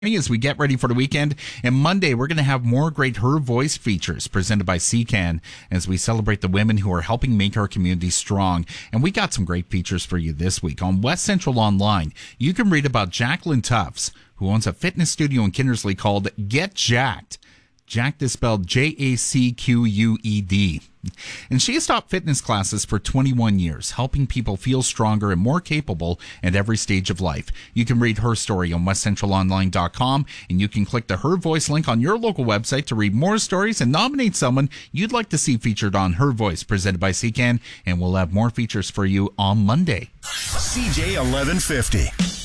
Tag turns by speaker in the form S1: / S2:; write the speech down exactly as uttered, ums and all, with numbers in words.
S1: as we get ready for the weekend. And Monday, we're going to have more great Her Voice features presented by C C A N as we celebrate the women who are helping make our community strong. And we got some great features for you this week. On West Central Online, you can read about Jacqueline Tufts, who owns a fitness studio in Kindersley called Get Jacked. Jacked is spelled J A C Q U E D. And she has taught fitness classes for twenty-one years, helping people feel stronger and more capable at every stage of life. You can read her story on west central online dot com, and you can click the Her Voice link on your local website to read more stories and nominate someone you'd like to see featured on Her Voice, presented by C C A N, and we'll have more features for you on Monday.
S2: C J eleven fifty.